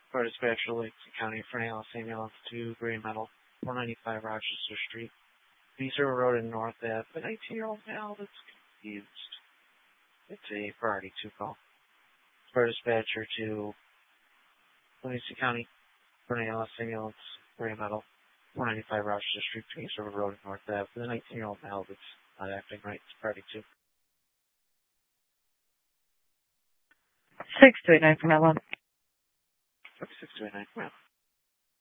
For dispatcher, Lakeland County, for an Los Angeles to Gray Metal, 495 Rochester Street. Beach River Road in North Ave. A 19-year-old male that's confused. It's a priority 2 call. For dispatcher to Livingston County, for an Los Angeles, Gray Metal, 495 Rochester Street, Beach River Road in North Ave. With a 19-year-old male that's not acting right. It's priority 2. 6289 from Ellen. 6289 from Ellen.